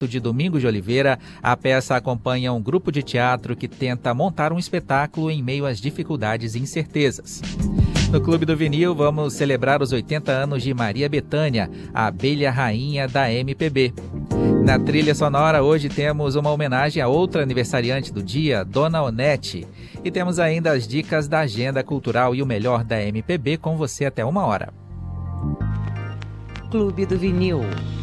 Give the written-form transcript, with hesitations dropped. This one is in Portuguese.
de Domingos de Oliveira, a peça acompanha um grupo de teatro que tenta montar um espetáculo em meio às dificuldades e incertezas. No Clube do Vinil, vamos celebrar os 80 anos de Maria Bethânia, a abelha rainha da MPB. Na trilha sonora, hoje temos uma homenagem a outra aniversariante do dia, Dona Onete. E temos ainda as dicas da agenda cultural e o melhor da MPB com você até 1 hora. Clube do Vinil.